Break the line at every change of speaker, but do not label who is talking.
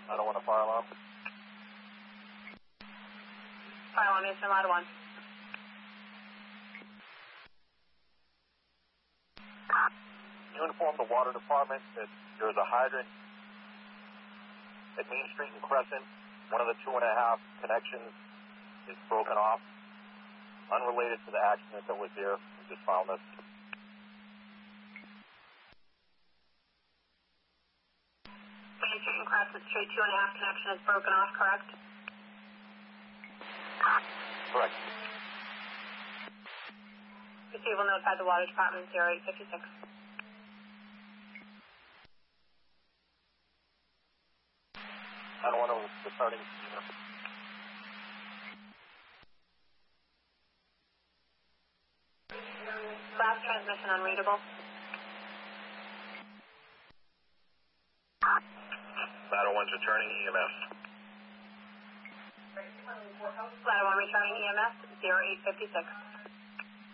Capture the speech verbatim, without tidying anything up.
I don't want a fire alarm.
Fire alarm, Eastern Ladder one.
You inform the water department that there's a hydrant at Main Street and Crescent. One of the two and a half connections is broken off, unrelated to the accident that was there. We just found this.
Main Street and Crescent Street, two and a half connection is broken off, correct?
Correct.
Receive will notify the water department zero eight fifty-six.
I don't want to returning.
Last transmission unreadable.
Ladder one's returning E M S.
Ladder one returning E M S zero eight fifty-six.